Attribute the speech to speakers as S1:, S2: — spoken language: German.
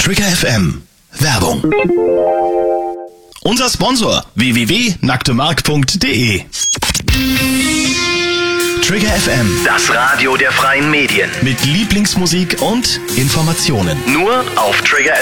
S1: Trigger FM. Werbung. Unser Sponsor www.nacktemark.de. Trigger FM.
S2: Das Radio der freien Medien.
S1: Mit Lieblingsmusik und Informationen.
S2: Nur auf Trigger